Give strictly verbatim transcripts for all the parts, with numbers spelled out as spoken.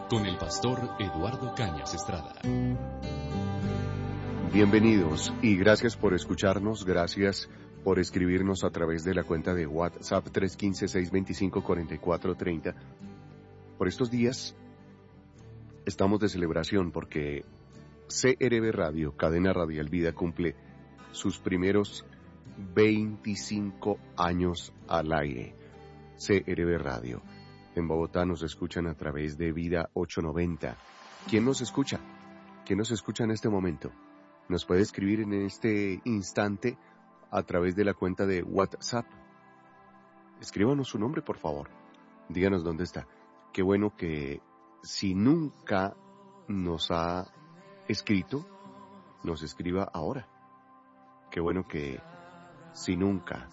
con el pastor Eduardo Cañas Estrada. Bienvenidos y gracias por escucharnos, gracias por escribirnos a través de la cuenta de WhatsApp tres uno cinco, seis dos cinco, cuatro cuatro tres cero. Por estos días estamos de celebración porque C R B Radio, Cadena Radial Vida, cumple sus primeros veinticinco años al aire. C R B Radio. En Bogotá nos escuchan a través de Vida ochocientos noventa. ¿Quién nos escucha? ¿Quién nos escucha en este momento? Nos puede escribir en este instante a través de la cuenta de WhatsApp. Escríbanos su nombre, por favor. Díganos dónde está. Qué bueno que si nunca nos ha escrito, nos escriba ahora. Qué bueno que si nunca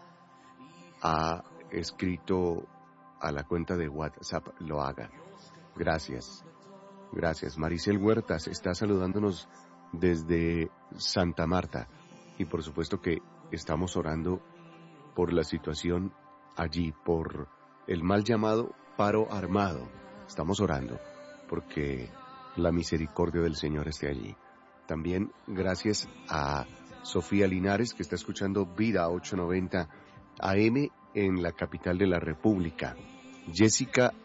ha escrito a la cuenta de WhatsApp, lo haga. Gracias. Gracias. Maricel Huertas está saludándonos desde Santa Marta. Y por supuesto que estamos orando por la situación allí, por el mal llamado paro armado. Estamos orando porque la misericordia del Señor esté allí. También gracias a Sofía Linares, que está escuchando Vida ochocientos noventa A M en la capital de la República. Jessica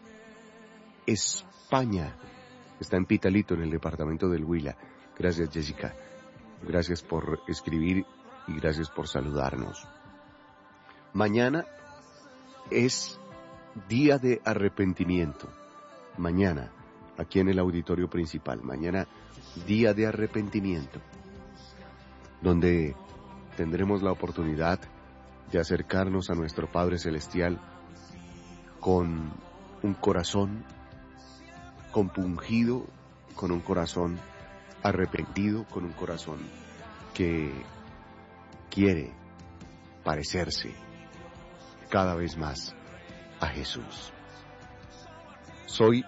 España está en Pitalito, en el departamento del Huila. Gracias, Jessica. Gracias por escribir y gracias por saludarnos. Mañana es día de arrepentimiento. Mañana, aquí en el auditorio principal. Mañana, día de arrepentimiento, donde tendremos la oportunidad de acercarnos a nuestro Padre Celestial con un corazón compungido, con un corazón arrepentido, con un corazón que quiere parecerse cada vez más a Jesús. Soy,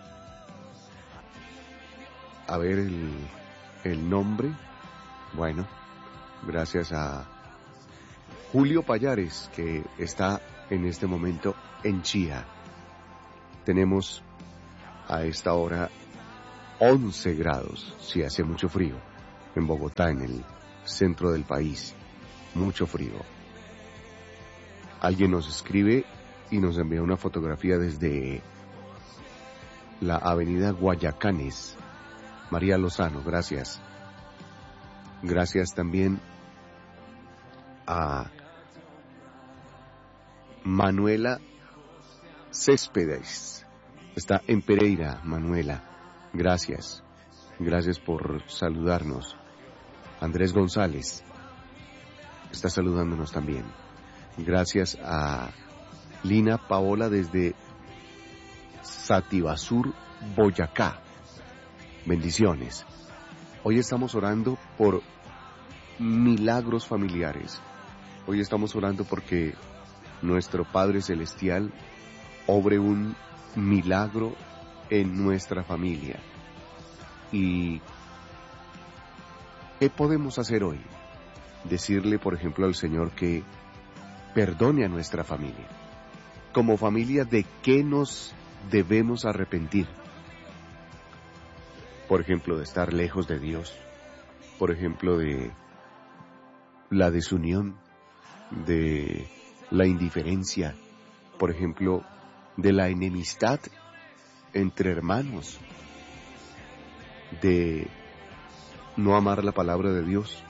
a ver el, el nombre, bueno, gracias a Julio Payares, que está en este momento en Chía. Tenemos a esta hora once grados, si hace mucho frío, en Bogotá, en el centro del país, mucho frío. Alguien nos escribe y nos envía una fotografía desde la avenida Guayacanes. María Lozano, gracias. Gracias también a Manuela Céspedes. Está en Pereira, Manuela. Gracias. Gracias por saludarnos. Andrés González está saludándonos también. Gracias a Lina Paola desde Satibasur, Boyacá. Bendiciones. Hoy estamos orando por milagros familiares. Hoy estamos orando porque nuestro Padre Celestial obre un milagro en nuestra familia. ¿Y qué podemos hacer hoy? Decirle, por ejemplo, al Señor que perdone a nuestra familia. Como familia, ¿de qué nos debemos arrepentir? Por ejemplo, de estar lejos de Dios. Por ejemplo, de la desunión, de la indiferencia. Por ejemplo, de la enemistad entre hermanos, de no amar la palabra de Dios.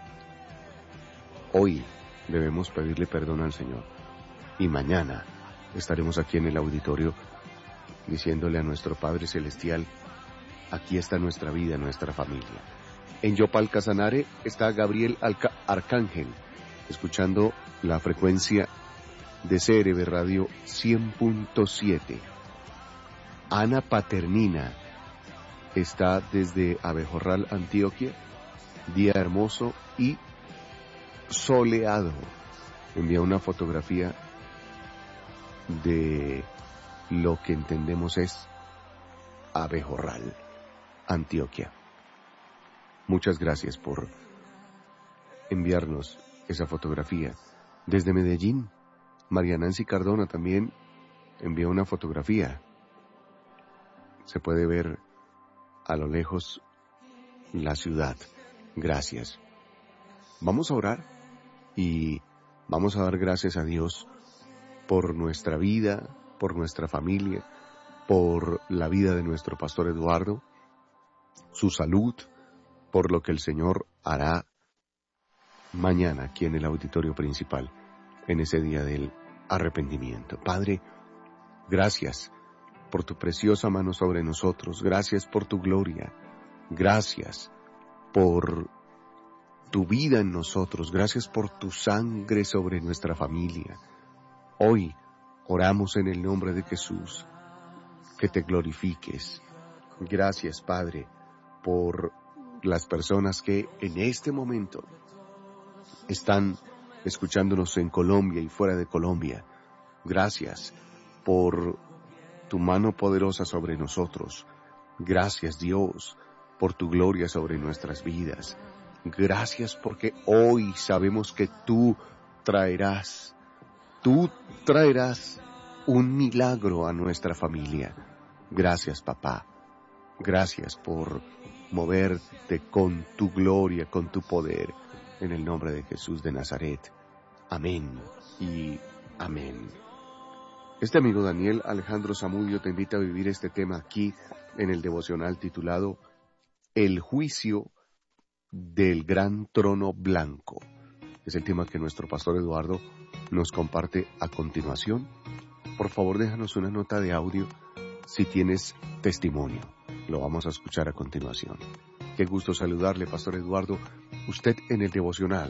Hoy debemos pedirle perdón al Señor y mañana estaremos aquí en el auditorio diciéndole a nuestro Padre Celestial: aquí está nuestra vida, nuestra familia. En Yopal Casanare está Gabriel Alca- Arcángel, escuchando la frecuencia de C R B Radio cien punto siete. Ana Paternina está desde Abejorral, Antioquia. Día hermoso y soleado. Envía una fotografía de lo que entendemos es Abejorral, Antioquia. Muchas gracias por enviarnos esa fotografía. Desde Medellín, María Nancy Cardona también envió una fotografía. Se puede ver a lo lejos la ciudad. Gracias. Vamos a orar y vamos a dar gracias a Dios por nuestra vida, por nuestra familia, por la vida de nuestro pastor Eduardo, su salud, por lo que el Señor hará mañana aquí en el auditorio principal, en ese día del arrepentimiento. Padre, gracias por tu preciosa mano sobre nosotros, gracias por tu gloria, gracias por tu vida en nosotros, gracias por tu sangre sobre nuestra familia. Hoy oramos en el nombre de Jesús, que te glorifiques. Gracias, Padre, por las personas que en este momento están escuchándonos en Colombia y fuera de Colombia. Gracias por tu mano poderosa sobre nosotros. Gracias, Dios, por tu gloria sobre nuestras vidas. Gracias porque hoy sabemos que tú traerás, tú traerás un milagro a nuestra familia. Gracias, papá. Gracias por moverte con tu gloria, con tu poder, en el nombre de Jesús de Nazaret. Amén y amén. Este amigo Daniel Alejandro Zamudio te invita a vivir este tema aquí en el devocional titulado El juicio del gran trono blanco. Es el tema que nuestro pastor Eduardo nos comparte a continuación. Por favor, déjanos una nota de audio si tienes testimonio. Lo vamos a escuchar a continuación. Qué gusto saludarle, pastor Eduardo, usted en el devocional.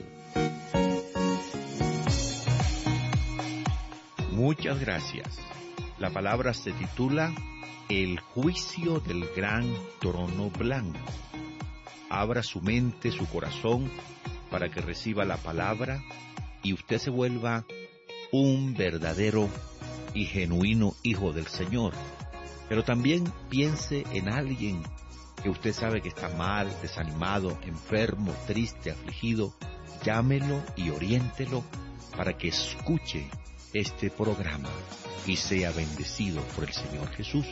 Muchas gracias. La palabra se titula El juicio del gran trono blanco. Abra su mente, su corazón, para que reciba la palabra y usted se vuelva un verdadero y genuino hijo del Señor. Pero también piense en alguien que usted sabe que está mal, desanimado, enfermo, triste, afligido. Llámelo y oriéntelo para que escuche este programa y sea bendecido por el Señor Jesús.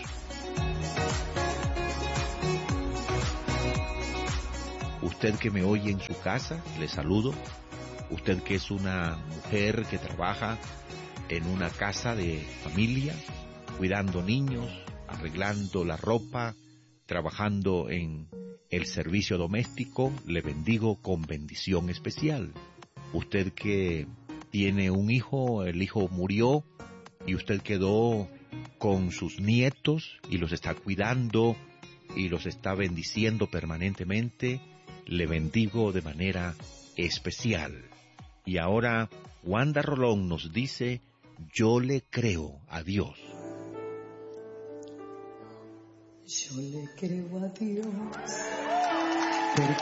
Usted que me oye en su casa, le saludo. Usted que es una mujer que trabaja en una casa de familia, cuidando niños, arreglando la ropa, trabajando en el servicio doméstico, le bendigo con bendición especial. Usted que tiene un hijo, el hijo murió y usted quedó con sus nietos y los está cuidando y los está bendiciendo permanentemente, le bendigo de manera especial. Y ahora Wanda Rolón nos dice, yo le creo a Dios. Yo le creo a Dios, porque